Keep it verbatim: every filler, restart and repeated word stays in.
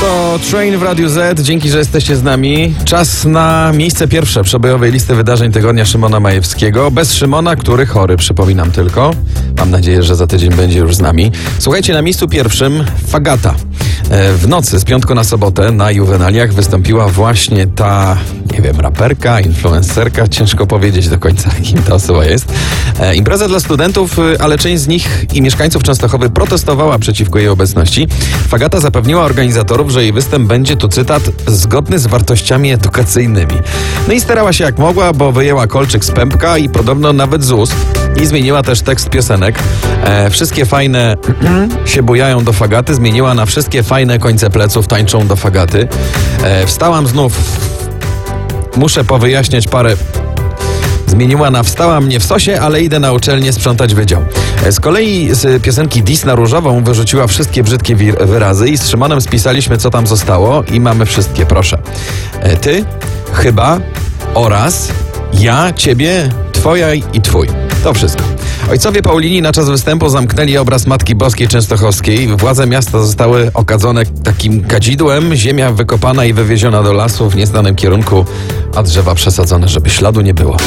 To Train w Radiu Z. Dzięki, że jesteście z nami. Czas na miejsce pierwsze przebojowej listy wydarzeń tygodnia Szymona Majewskiego. Bez Szymona, który chory, przypominam tylko. Mam nadzieję, że za tydzień będzie już z nami. Słuchajcie, na miejscu pierwszym Fagata. W nocy z piątku na sobotę na Juwenaliach wystąpiła właśnie ta, nie wiem, raperka, influencerka, ciężko powiedzieć do końca, kim ta osoba jest. E, impreza dla studentów, ale część z nich i mieszkańców Częstochowy protestowała przeciwko jej obecności. Fagata zapewniła organizatorów, że jej występ będzie, tu cytat, zgodny z wartościami edukacyjnymi. No i starała się jak mogła, bo wyjęła kolczyk z pępka i podobno nawet z ust. I zmieniła też tekst piosenek. E, wszystkie fajne się bujają do Fagaty, zmieniła na wszystkie fajne końce pleców tańczą do Fagaty. E, wstałam znów, muszę powyjaśniać parę. Zmieniła na wstała mnie w sosie, ale idę na uczelnię sprzątać wydział. E, z kolei z piosenki Dis na różową wyrzuciła wszystkie brzydkie wir- wyrazy i z Szymonem spisaliśmy, co tam zostało i mamy wszystkie, proszę. E, ty, chyba, oraz, ja, ciebie, twoja i twój. To wszystko. Ojcowie Paulini na czas występu zamknęli obraz Matki Boskiej Częstochowskiej. Władze miasta zostały okadzone takim kadzidłem. Ziemia wykopana i wywieziona do lasu w nieznanym kierunku, a drzewa przesadzone, żeby śladu nie było.